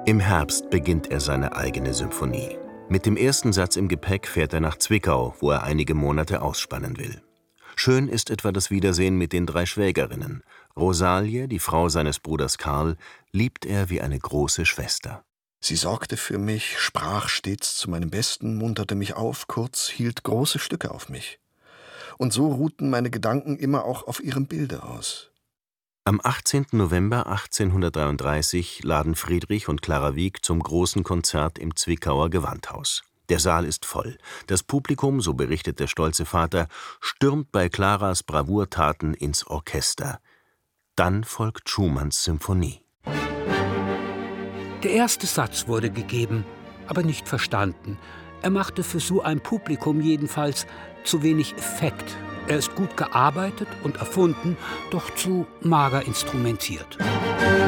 Im Herbst beginnt er seine eigene Symphonie. Mit dem ersten Satz im Gepäck fährt er nach Zwickau, wo er einige Monate ausspannen will. Schön ist etwa das Wiedersehen mit den 3 Schwägerinnen. Rosalie, die Frau seines Bruders Karl, liebt er wie eine große Schwester. Sie sorgte für mich, sprach stets zu meinem Besten, munterte mich auf, kurz hielt große Stücke auf mich. Und so ruhten meine Gedanken immer auch auf ihrem Bilde aus. Am 18. November 1833 laden Friedrich und Clara Wieck zum großen Konzert im Zwickauer Gewandhaus. Der Saal ist voll. Das Publikum, so berichtet der stolze Vater, stürmt bei Claras Bravourtaten ins Orchester. Dann folgt Schumanns Symphonie. Der erste Satz wurde gegeben, aber nicht verstanden. Er machte für so ein Publikum jedenfalls zu wenig Effekt. Er ist gut gearbeitet und erfunden, doch zu mager instrumentiert.